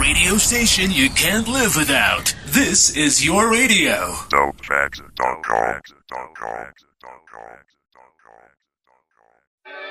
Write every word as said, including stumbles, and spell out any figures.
radio station you can't live without. This is your radio. dope tracks dot com